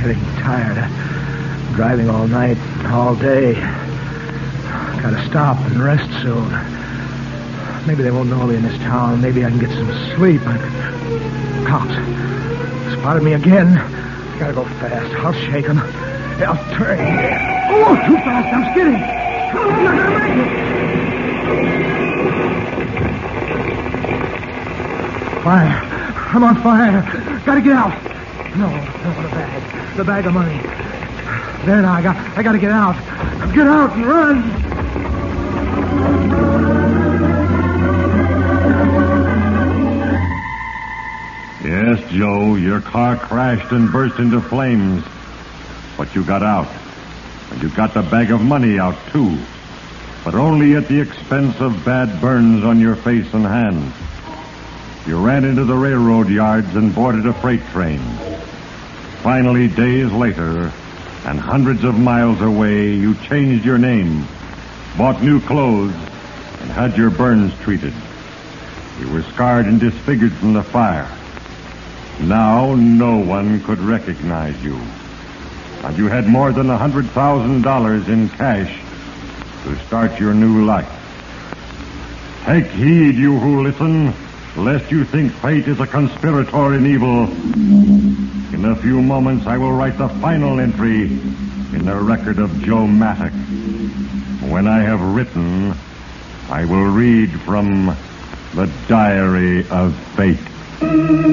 getting tired. Driving all night, all day. Gotta stop and rest soon. Maybe they won't know me in this town. Maybe I can get some sleep. Cops. Spotted me again. Gotta go fast. I'll shake them. I'll turn. Oh, too fast. I'm skidding. I'm not gonna make it. Fire. I'm on fire. Gotta get out. No, the bag. The bag of money. There now, I gotta get out. Get out and run. Yes, Joe, your car crashed and burst into flames. But you got out. And you got the bag of money out, too. But only at the expense of bad burns on your face and hands. You ran into the railroad yards and boarded a freight train. Finally, days later, and hundreds of miles away, you changed your name, bought new clothes, and had your burns treated. You were scarred and disfigured from the fire. Now no one could recognize you. And you had more than $100,000 in cash to start your new life. Take heed, you who listen, lest you think fate is a conspirator in evil. In a few moments, I will write the final entry in the record of Joe Mattock. When I have written, I will read from the Diary of Fate.